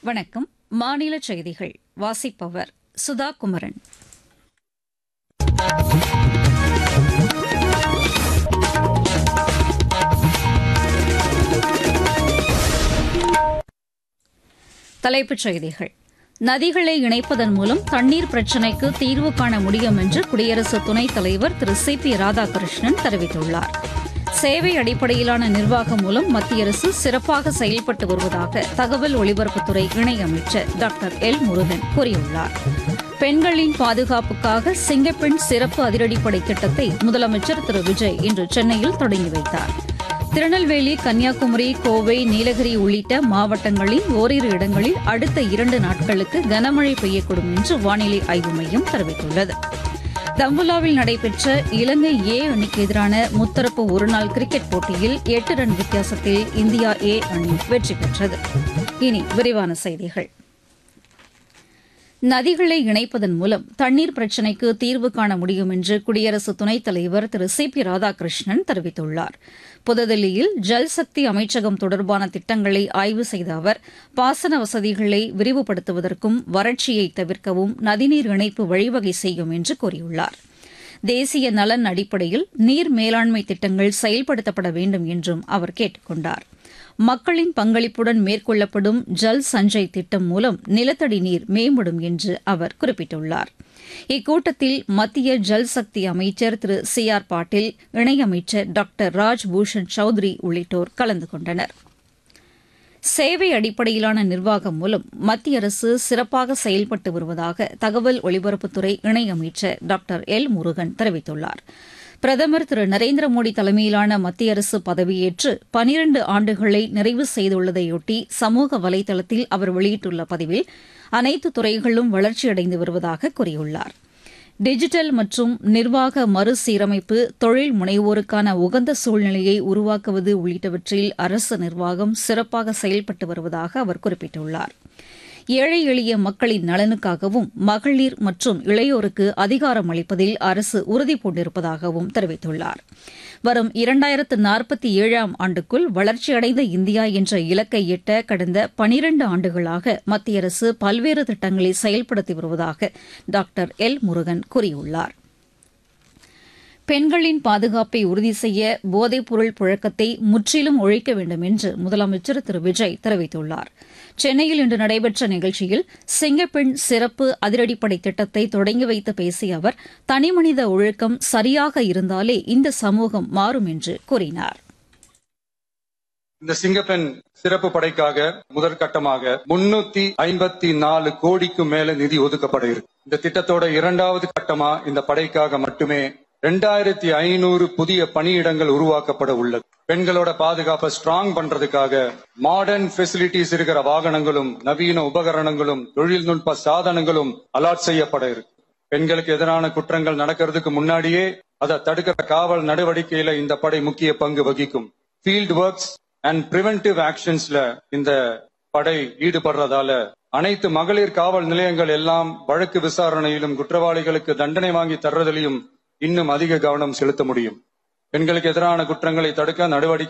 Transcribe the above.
வணக்கம். மாநில செய்திகள் வாசிப்பவர் சுதா குமரன். தலைப்புச் செய்திகள். நதிகளை இணைப்பதன் மூலம் தண்ணீர் பிரச்சினைக்கு தீர்வு காண முடியும் என்று குடியரசு துணைத் தலைவர் திரு சி.பி. ராதாகிருஷ்ணன் தெரிவித்துள்ளார். சேவை அடிப்படையிலான நிர்வாகம் மூலம் மத்திய அரசு சிறப்பாக செயல்பட்டு வருவதாக தகவல் ஒலிபரப்புத்துறை இணையமைச்சர் டாக்டர் எல். முருகன் கூறியுள்ளார். பெண்களின் பாதுகாப்புக்காக சிங்கப்பெண் சிறப்பு அதிரடிப்படை திட்டத்தை முதலமைச்சர் திரு விஜய் இன்று சென்னையில் தொடங்கி வைத்தார். திருநெல்வேலி, கன்னியாகுமரி, கோவை, நீலகிரி உள்ளிட்ட மாவட்டங்களில் ஓரிரு இடங்களில் அடுத்த 2 நாட்களுக்கு கனமழை பெய்யக்கூடும் என்று வானிலை ஆய்வு மையம் தெரிவித்துள்ளது. தம்புலாவில் நடைபெற்ற இலங்கை ஏ அணிக்கு எதிரான முத்தரப்பு ஒருநாள் கிரிக்கெட் போட்டியில் 8 ரன் வித்தியாசத்தில் இந்தியா ஏ அணி வெற்றி பெற்றது. இனி விரிவான செய்திகள். நதிகளை இணைப்பதன் மூலம் தண்ணீர் பிரச்சினைக்கு தீர்வு காண முடியும் என்று குடியரசு துணைத் தலைவர் திரு சி.பி. ராதாகிருஷ்ணன் தெரிவித்துள்ளார். புதுதில்லியில் ஜல்சக்தி அமைச்சகம் தொடர்பான திட்டங்களை ஆய்வு செய்த அவர் பாசன வசதிகளை விரிவுபடுத்துவதற்கும் வறட்சியை தவிர்க்கவும் நதிநீர் இணைப்பு வழிவகை செய்யும் என்று கூறியுள்ளார். தேசிய நலன் அடிப்படையில் நீர் மேலாண்மை திட்டங்கள் செயல்படுத்தப்பட வேண்டும் என்றும் அவர் கேட்டுக் கொண்டார். மக்களின் பங்களிப்புடன் மேற்கொள்ளப்படும் ஜல் சஞ்சய் திட்டம் மூலம் நிலத்தடி நீர் மேம்படும் என்று அவர் குறிப்பிட்டுள்ளார். இக்கூட்டத்தில் மத்திய ஜல்சக்தி அமைச்சர் திரு சி ஆர் பாட்டீல், இணையமைச்சர் டாக்டர் ராஜ்பூஷன் சௌத்ரி உள்ளிட்டோர் கலந்து கொண்டனர். சேவை அடிப்படையிலான நிர்வாகம் மூலம் மத்திய அரசு சிறப்பாக செயல்பட்டு வருவதாக தகவல் ஒலிபரப்புத்துறை இணையமைச்சர் டாக்டர் எல். முருகன் தெரிவித்துள்ளார். பிரதமர் திரு நரேந்திர மோடி தலைமையிலான மத்திய அரசு பதவியேற்று 12 ஆண்டுகளை நிறைவு செய்துள்ளதையொட்டி சமூக வலைதளத்தில் அவர் வெளியிட்டுள்ள பதிவில் அனைத்து துறைகளும் வளர்ச்சியடைந்து வருவதாக கூறியுள்ளார். டிஜிட்டல் மற்றும் நிர்வாக மறுசீரமைப்பு, தொழில் முனைவோருக்கான உகந்த சூழ்நிலையை உருவாக்குவது உள்ளிட்டவற்றில் அரசு நிர்வாகம் சிறப்பாக செயல்பட்டு வருவதாக அவர் குறிப்பிட்டுள்ளார். ஏழை எளிய மக்களின் நலனுக்காகவும் மகளிர் மற்றும் இளையோருக்கு அதிகாரம் அளிப்பதில் அரசு உறுதிபூண்டிருப்பதாகவும் தெரிவித்துள்ளார். வரும் 2047ஆம் ஆண்டுக்குள் வளர்ச்சியடைந்த இந்தியா என்ற இலக்கை எட்ட கடந்த 12 ஆண்டுகளாக மத்திய அரசு பல்வேறு திட்டங்களை செயல்படுத்தி வருவதாக டாக்டர் எல். முருகன் கூறியுள்ளார். பெண்களின் பாதுகாப்பை உறுதி செய்ய போதைப்பொருள் புழக்கத்தை முற்றிலும் ஒழிக்க வேண்டும் என்று முதலமைச்சர் திரு விஜய் தெரிவித்துள்ளார். சென்னையில் இன்று நடைபெற்ற நிகழ்ச்சியில் சிங்கப்பெண் சிறப்பு அதிரடிப்படை திட்டத்தை தொடங்கி வைத்து பேசிய அவர் தனிமனித ஒழுக்கம் சரியாக இருந்தாலே இந்த சமூகம் மாறும் என்று கூறினார். இந்த சிங்கப்பெண் சிறப்பு படைக்காக முதற்கட்டமாக 354 கோடிக்கு மேல நிதி ஒதுக்கப்பட இருக்கு. இந்த திட்டத்தோட 2வது கட்டமா இந்த படைக்காக மட்டுமே 2500 புதிய பணியிடங்கள் உருவாக்கப்பட உள்ளது. பெண்களோட பாதுகாப்பை ஸ்ட்ராங் பண்றதுக்காக மாடர்ன் ஃபெசிலிட்டிஸ் இருக்கிற வாகனங்களும் நவீன உபகரணங்களும் தொழில்நுட்ப சாதனங்களும் அலாட் செய்யப்பட இருக்கு. பெண்களுக்கு எதிரான குற்றங்கள் நடக்கிறதுக்கு முன்னாடியே அதை தடுக்கிற காவல் நடவடிக்கையில இந்த படை முக்கிய பங்கு வகிக்கும். ஃபீல்ட் ஒர்க்ஸ் அண்ட் பிரிவென்டிவ் ஆக்ஷன்ஸ்ல இந்த படை ஈடுபடுறதால அனைத்து மகளிர் காவல் நிலையங்கள் எல்லாம் வழக்கு விசாரணையிலும் குற்றவாளிகளுக்கு தண்டனை வாங்கி தர்றதிலையும் இன்னும் அதிக கவனம் செலுத்த முடியும். பெண்களுக்கு எதிரான குற்றங்களை தடுக்க நடவடிக்கை